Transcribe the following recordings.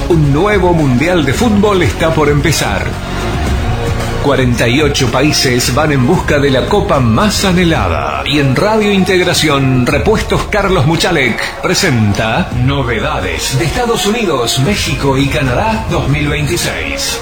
Un nuevo Mundial de Fútbol está por empezar. 48 países van en busca de la copa más anhelada. Y en Radio Integración, Repuestos Carlos Muchalek presenta novedades de Estados Unidos, México y Canadá 2026.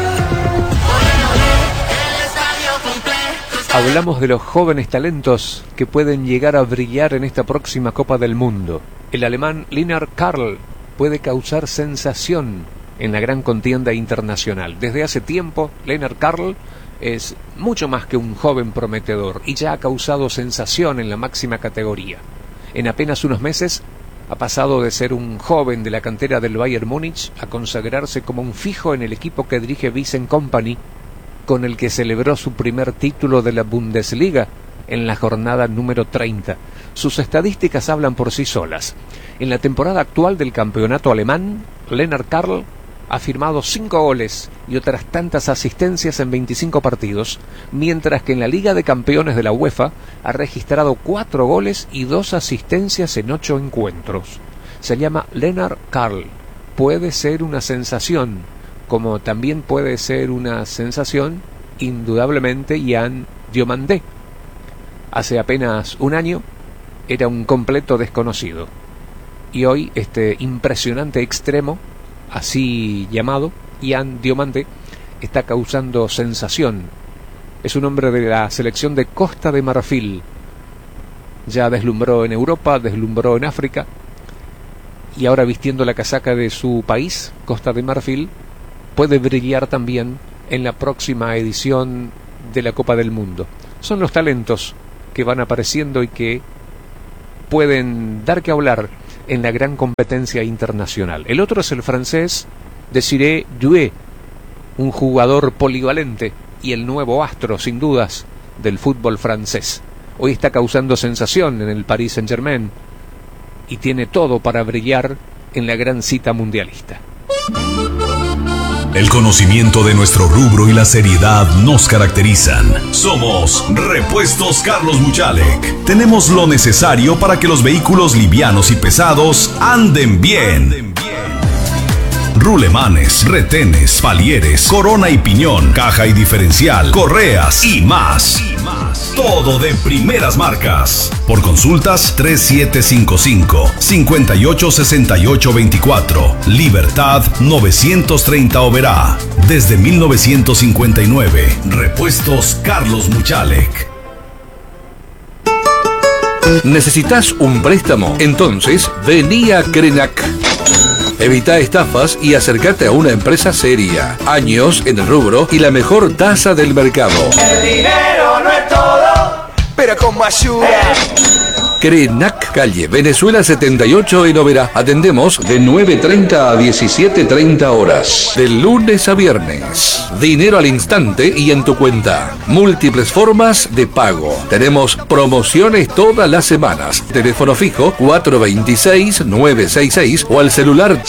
Hablamos de los jóvenes talentos que pueden llegar a brillar en esta próxima Copa del Mundo. El alemán Lennart Karl puede causar sensación en la gran contienda internacional. Desde hace tiempo, Lennart Karl es mucho más que un joven prometedor y ya ha causado sensación en la máxima categoría. En apenas unos meses ha pasado de ser un joven de la cantera del Bayern Múnich a consagrarse como un fijo en el equipo que dirige Vincent Kompany, con el que celebró su primer título de la Bundesliga en la jornada número 30. Sus estadísticas hablan por sí solas. En la temporada actual del campeonato alemán, Lennart Karl ha firmado 5 goles y otras tantas asistencias en 25 partidos, mientras que en la Liga de Campeones de la UEFA ha registrado 4 goles y 2 asistencias en 8 encuentros. Se llama Lennart Karl. Puede ser una sensación, como también puede ser una sensación, indudablemente, Yann Diomandé. Hace apenas un año era un completo desconocido. Y hoy este impresionante extremo, así llamado, Yann Diomandé, está causando sensación. Es un hombre de la selección de Costa de Marfil. Ya deslumbró en Europa, deslumbró en África, y ahora vistiendo la casaca de su país, Costa de Marfil, puede brillar también en la próxima edición de la Copa del Mundo. Son los talentos que van apareciendo y que pueden dar que hablar en la gran competencia internacional. El otro es el francés Désiré Doué, un jugador polivalente y el nuevo astro, sin dudas, del fútbol francés. Hoy está causando sensación en el Paris Saint-Germain y tiene todo para brillar en la gran cita mundialista. El conocimiento de nuestro rubro y la seriedad nos caracterizan. Somos Repuestos Carlos Muchalek. Tenemos lo necesario para que los vehículos livianos y pesados anden bien. Rulemanes, retenes, palieres, corona y piñón, caja y diferencial, correas y más. Todo de primeras marcas. Por consultas 3755-586824. Libertad 930 Oberá. Desde 1959. Repuestos Carlos Muchalek. ¿Necesitas un préstamo? Entonces, vení a Krenak. Evita estafas y acércate a una empresa seria. Años en el rubro y la mejor tasa del mercado. El dinero no es todo, pero como ayuda. Krenak, calle Venezuela 78 en Oberá. Atendemos de 9:30 a 17:30 horas. De lunes a viernes. Dinero al instante y en tu cuenta. Múltiples formas de pago. Tenemos promociones todas las semanas. Teléfono fijo 426-966 o al celular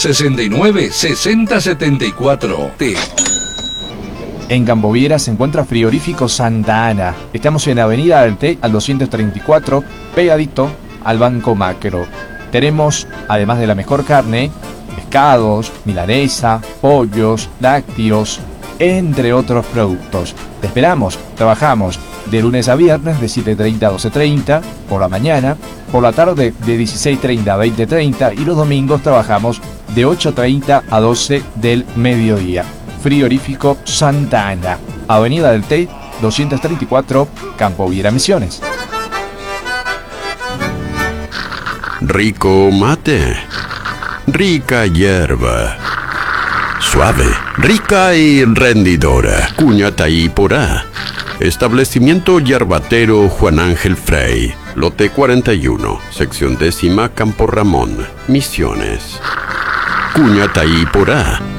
69-6074. En Camboviera se encuentra Frigorífico Santa Ana. Estamos en Avenida del Té al 234, pegadito al Banco Macro. Tenemos, además de la mejor carne, pescados, milanesa, pollos, lácteos, entre otros productos. Te esperamos. Trabajamos de lunes a viernes de 7:30 a 12:30 por la mañana, por la tarde de 16:30 a 20:30 y los domingos trabajamos de 8:30 a 12 del mediodía. Frigorífico Santa Ana, Avenida del Té 234, Camboviera, Misiones. Rico mate, rica hierba, suave, rica y rendidora. Cuñataí Porá. Establecimiento Yerbatero Juan Ángel Frey, lote 41, sección 10ª, Campo Ramón, Misiones. Cuñataí Porá.